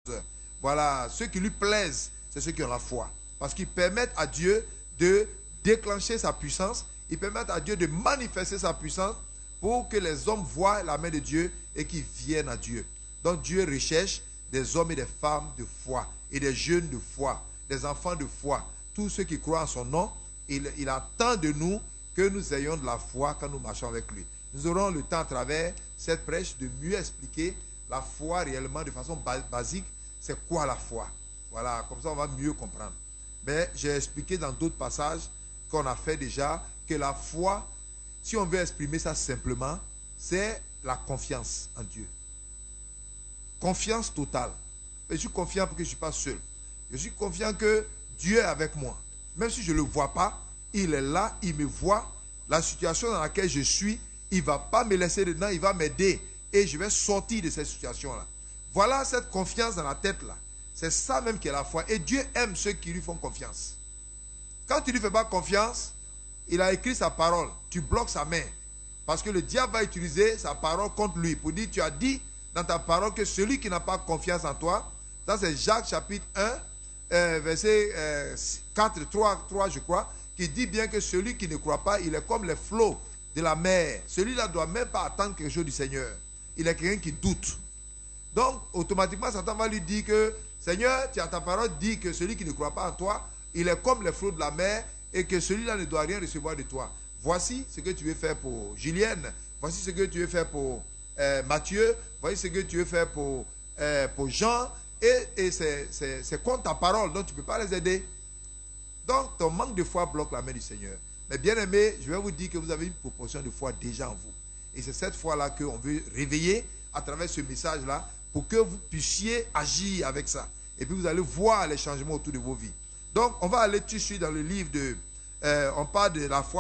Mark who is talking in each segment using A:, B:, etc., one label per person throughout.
A: Voilà, ceux qui lui plaisent, c'est ceux qui ont la foi. Parce qu'ils permettent à Dieu de déclencher sa puissance, ils permettent à Dieu de manifester sa puissance pour que les hommes voient la main de Dieu et qu'ils viennent à Dieu. Donc Dieu recherche des hommes et des femmes de foi, et des jeunes de foi, des enfants de foi. Tous ceux qui croient en son nom, il attend de nous que nous ayons de la foi quand nous marchons avec lui. Nous aurons le temps à travers cette prêche de mieux expliquer la foi réellement de façon basique. C'est quoi la foi? Voilà, comme ça on va mieux comprendre. Mais j'ai expliqué dans d'autres passages qu'on a fait déjà que la foi, si on veut exprimer ça simplement, c'est la confiance en Dieu. Confiance totale. Je suis confiant parce que je ne suis pas seul. Je suis confiant que Dieu est avec moi. Même si je ne le vois pas, il est là, il me voit. La situation dans laquelle je suis, il ne va pas me laisser dedans, il va m'aider. Et je vais sortir de cette situation-là. Voilà cette confiance dans la tête-là. C'est ça même qui est la foi. Et Dieu aime ceux qui lui font confiance. Quand tu ne lui fais pas confiance, il a écrit sa parole. Tu bloques sa main. Parce que le diable va utiliser sa parole contre lui. Pour dire, tu as dit dans ta parole que celui qui n'a pas confiance en toi, ça c'est Jacques chapitre 1, verset 4, 3 je crois, qui dit bien que celui qui ne croit pas, il est comme les flots de la mer. Celui-là ne doit même pas attendre quelque chose du Seigneur. Il est quelqu'un qui doute. Donc, automatiquement, Satan va lui dire que, Seigneur, tu as ta parole dit que celui qui ne croit pas en toi, il est comme les flots de la mer et que celui-là ne doit rien recevoir de toi. Voici ce que tu veux faire pour Julienne. Voici ce que tu veux faire pour Mathieu. Voici ce que tu veux faire pour Jean. Et c'est contre ta parole, donc tu ne peux pas les aider. Donc, ton manque de foi bloque la main du Seigneur. Mais bien aimé, je vais vous dire que vous avez une proportion de foi déjà en vous. Et c'est cette foi-là qu'on veut réveiller à travers ce message-là pour que vous puissiez agir avec ça. Et puis vous allez voir les changements autour de vos vies. Donc, on va aller tout de suite dans le livre de... on parle de la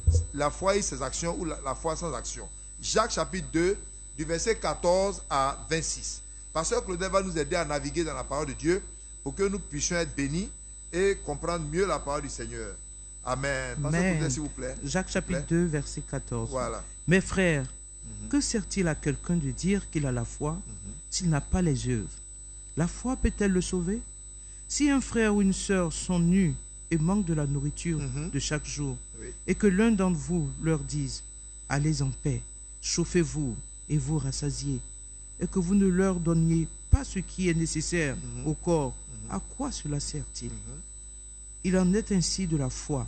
A: foi et ses actions ou la foi sans action. Jacques chapitre 2, du verset 14 à 26. Pasteur Claudel va nous aider à naviguer dans la parole de Dieu pour que nous puissions être bénis et comprendre mieux la parole du Seigneur. Amen. Pasteur Claudel, s'il vous plaît.
B: Jacques chapitre 2, verset 14.
A: Voilà.
B: Mes frères, que sert-il à quelqu'un de dire qu'il a la foi s'il n'a pas les œuvres? La foi peut-elle le sauver? Si un frère ou une sœur sont nus et manquent de la nourriture de chaque jour, et que l'un d'entre vous leur dise, allez en paix, chauffez-vous et vous rassasiez, et que vous ne leur donniez pas ce qui est nécessaire au corps, à quoi cela sert-il? Il en est ainsi de la foi.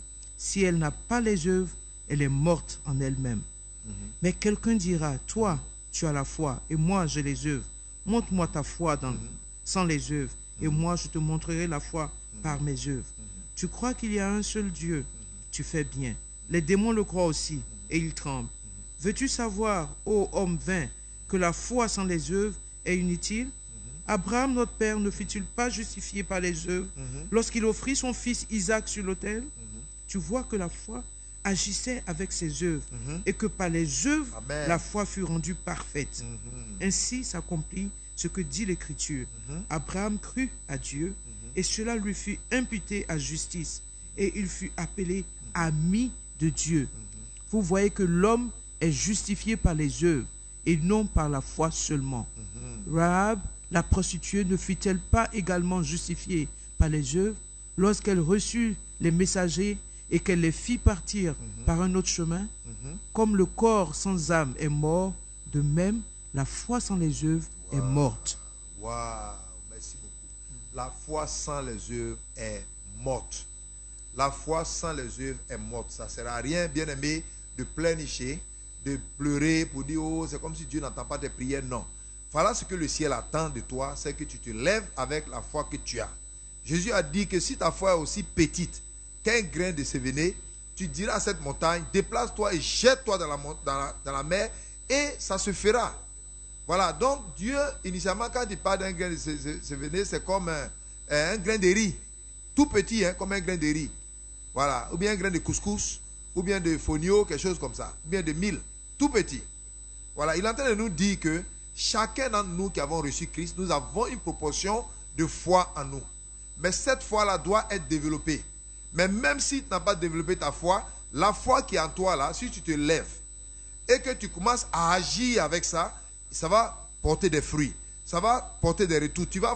B: Si elle n'a pas les œuvres, elle est morte en elle-même. Mais quelqu'un dira, toi, tu as la foi, et moi, j'ai les œuvres. Montre-moi ta foi sans les œuvres, et moi, je te montrerai la foi par mes œuvres. Tu crois qu'il y a un seul Dieu? Tu fais bien. Les démons le croient aussi, et ils tremblent. Veux-tu savoir, ô homme vain, que la foi sans les œuvres est inutile? Abraham, notre père, ne fut-il pas justifié par les œuvres lorsqu'il offrit son fils Isaac sur l'autel? Tu vois que la foi agissait avec ses œuvres et que par les œuvres, la foi fut rendue parfaite. Ainsi s'accomplit ce que dit l'Écriture. Abraham crut à Dieu et cela lui fut imputé à justice et il fut appelé ami de Dieu. Vous voyez que l'homme est justifié par les œuvres et non par la foi seulement. Rahab, la prostituée, ne fut-elle pas également justifiée par les œuvres lorsqu'elle reçut les messagers et qu'elle les fit partir par un autre chemin? Comme le corps sans âme est mort, de même, la foi sans les œuvres est morte.
A: Waouh, merci beaucoup. La foi sans les œuvres est morte. La foi sans les œuvres est morte. Ça ne sert à rien, bien aimé, de pleurnicher, de pleurer pour dire, oh, c'est comme si Dieu n'entend pas tes prières. Non. Voilà ce que le ciel attend de toi, c'est que tu te lèves avec la foi que tu as. Jésus a dit que si ta foi est aussi petite qu'un grain de sévéné, tu diras à cette montagne, déplace-toi et jette-toi dans la mer et ça se fera. Voilà, donc Dieu, initialement, quand il parle d'un grain de sévéné, c'est comme un grain de riz. Tout petit, comme un grain de riz. Voilà, ou bien un grain de couscous, ou bien de fonio, quelque chose comme ça, ou bien de mil. Tout petit. Voilà, il est en train de nous dire que chacun d'entre nous qui avons reçu Christ, nous avons une proportion de foi en nous. Mais cette foi-là doit être développée. Mais même si tu n'as pas développé ta foi, la foi qui est en toi là, si tu te lèves et que tu commences à agir avec ça, ça va porter des fruits. Ça va porter des retours. Tu vas